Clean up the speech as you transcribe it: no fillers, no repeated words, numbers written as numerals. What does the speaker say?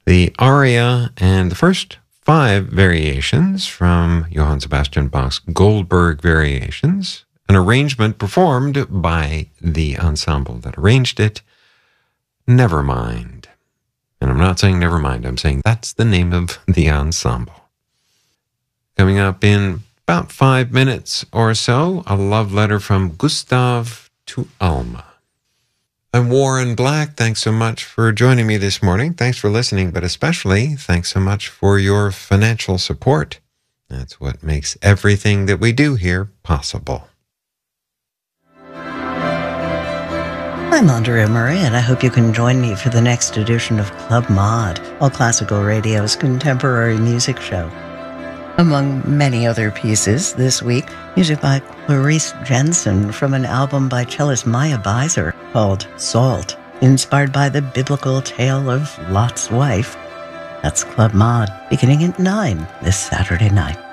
the aria and the first 5 variations from Johann Sebastian Bach's Goldberg Variations, an arrangement performed by the ensemble that arranged it, Nevermind. And I'm not saying Nevermind, I'm saying that's the name of the ensemble. Coming up in about 5 minutes or so, a love letter from Gustav to Alma. I'm Warren Black. Thanks so much for joining me this morning. Thanks for listening, but especially thanks so much for your financial support. That's what makes everything that we do here possible. I'm Andrea Murray, and I hope you can join me for the next edition of Club Mod, All Classical Radio's contemporary music show. Among many other pieces this week, music by Clarice Jensen from an album by cellist Maya Beiser called Salt, inspired by the biblical tale of Lot's wife. That's Club Mod, beginning at 9 this Saturday night.